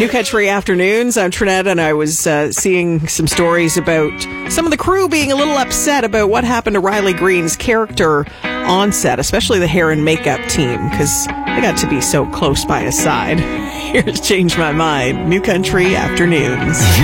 New Country Afternoons. I'm Trinette, and I was seeing some stories about some of the crew being a little upset about what happened to Riley Green's character on set, especially the hair and makeup team, because they got to be so close by his side. Here's Change My Mind. New Country Afternoons.